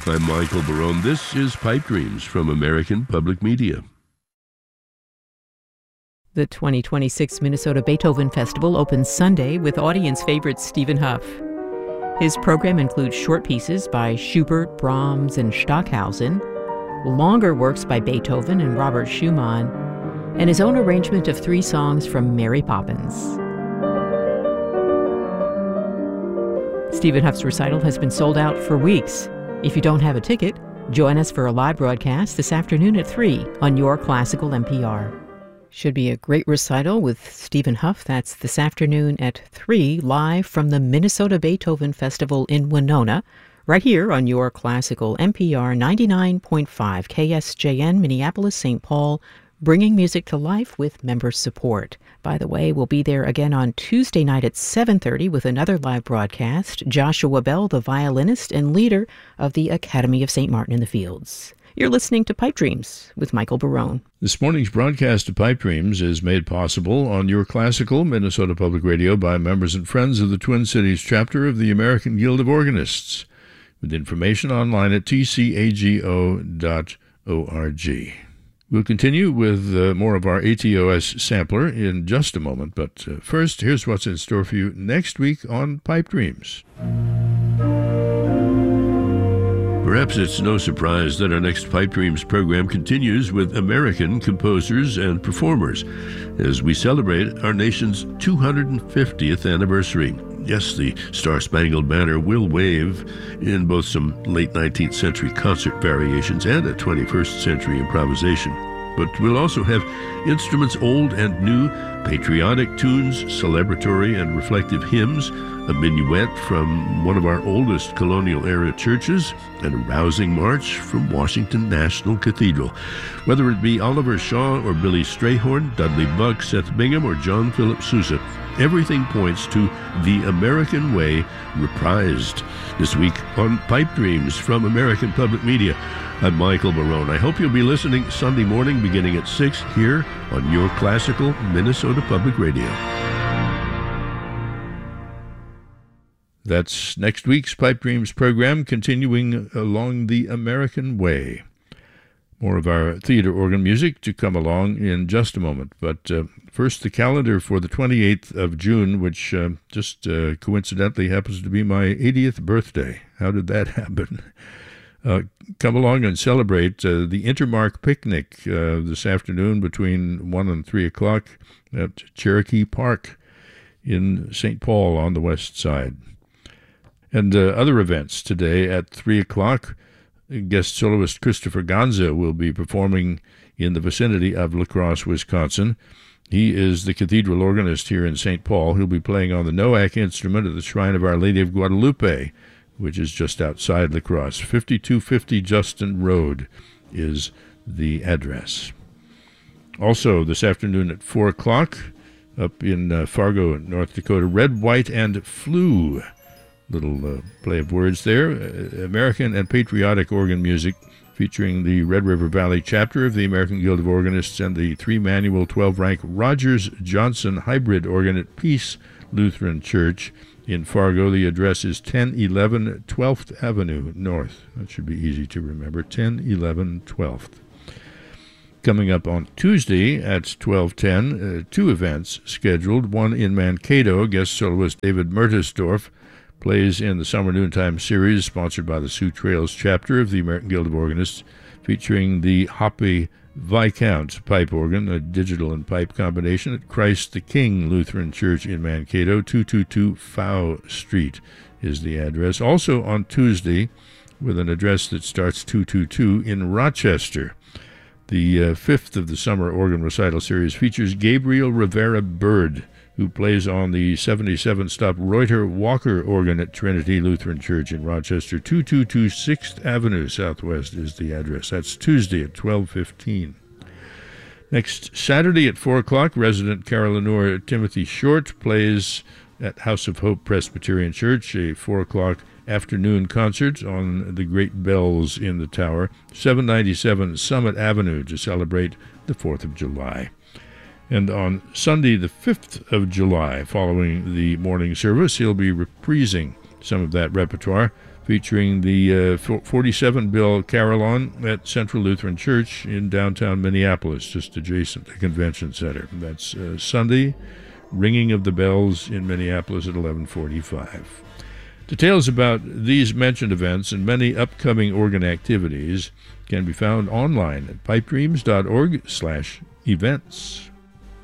I'm Michael Barone. This is Pipe Dreams from American Public Media. The 2026 Minnesota Beethoven Festival opens Sunday with audience favorite Stephen Huff. His program includes short pieces by Schubert, Brahms, and Stockhausen, longer works by Beethoven and Robert Schumann, and his own arrangement of 3 songs from Mary Poppins. Stephen Huff's recital has been sold out for weeks. If you don't have a ticket, join us for a live broadcast this afternoon at 3 on Your Classical NPR. Should be a great recital with Stephen Huff. That's this afternoon at 3, live from the Minnesota Beethoven Festival in Winona, right here on Your Classical NPR 99.5 KSJN, Minneapolis, St. Paul, bringing music to life with member support. By the way, we'll be there again on Tuesday night at 7:30 with another live broadcast. Joshua Bell, the violinist and leader of the Academy of St. Martin in the Fields. You're listening to Pipe Dreams with Michael Barone. This morning's broadcast of Pipe Dreams is made possible on Your Classical Minnesota Public Radio by members and friends of the Twin Cities chapter of the American Guild of Organists, with information online at tcago.org. We'll continue with more of our ATOS sampler in just a moment, but first, here's what's in store for you next week on Pipe Dreams. Perhaps it's no surprise that our next Pipe Dreams program continues with American composers and performers as we celebrate our nation's 250th anniversary. Yes, the Star-Spangled Banner will wave in both some late 19th century concert variations and a 21st century improvisation. But we'll also have instruments old and new, patriotic tunes, celebratory and reflective hymns, a minuet from one of our oldest colonial-era churches, and a rousing march from Washington National Cathedral. Whether it be Oliver Shaw or Billy Strayhorn, Dudley Buck, Seth Bingham, or John Philip Sousa, everything points to The American Way reprised this week on Pipe Dreams from American Public Media. I'm Michael Barone. I hope you'll be listening Sunday morning beginning at 6 here on Your Classical Minnesota Public Radio. That's next week's Pipe Dreams program, continuing along The American Way. More of our theater organ music to come along in just a moment. But first, the calendar for the 28th of June, which just coincidentally happens to be my 80th birthday. How did that happen? Come along and celebrate the Intermark Picnic this afternoon between 1 and 3 o'clock at Cherokee Park in St. Paul on the west side. And other events today at 3 o'clock. Guest soloist Christopher Gonza will be performing in the vicinity of La Crosse, Wisconsin. He is the cathedral organist here in St. Paul. He'll be playing on the Noack instrument at the Shrine of Our Lady of Guadalupe, which is just outside La Crosse. 5250 Justin Road is the address. Also, this afternoon at 4 o'clock, up in Fargo, North Dakota, Red, White, and Flu. Little play of words there. American and patriotic organ music featuring the Red River Valley chapter of the American Guild of Organists and the 3-manual 12-rank Rogers-Johnson hybrid organ at Peace Lutheran Church in Fargo. The address is 1011 12th Avenue North. That should be easy to remember, 1011 12th. Coming up on Tuesday at 12:10, 2 events scheduled, one in Mankato. Guest soloist David Mertersdorf plays in the Summer Noontime series sponsored by the Sioux Trails chapter of the American Guild of Organists, featuring the Hoppy Viscount pipe organ, a digital and pipe combination at Christ the King Lutheran Church in Mankato. 222 Fow Street is the address. Also on Tuesday, with an address that starts 222 in Rochester. The 5th of the Summer Organ Recital Series features Gabriel Rivera Bird, who plays on the 77-stop Reuter Walker organ at Trinity Lutheran Church in Rochester. 222 6th Avenue Southwest is the address. That's Tuesday at 12:15. Next Saturday at 4 o'clock, resident Carolynor Timothy Short plays at House of Hope Presbyterian Church, a 4 o'clock afternoon concert on the Great Bells in the Tower, 797 Summit Avenue, to celebrate the 4th of July. And on Sunday, the 5th of July, following the morning service, he'll be reprising some of that repertoire featuring the 47 Bill Carillon at Central Lutheran Church in downtown Minneapolis, just adjacent to the convention center. That's Sunday, ringing of the bells in Minneapolis at 11:45. Details about these mentioned events and many upcoming organ activities can be found online at pipedreams.org/events.